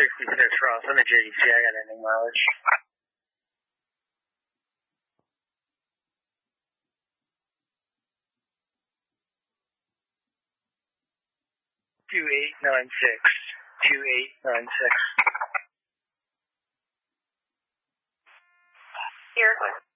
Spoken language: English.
66 Ross, I'm at JDC, I got ending mileage. Two 2896. Here.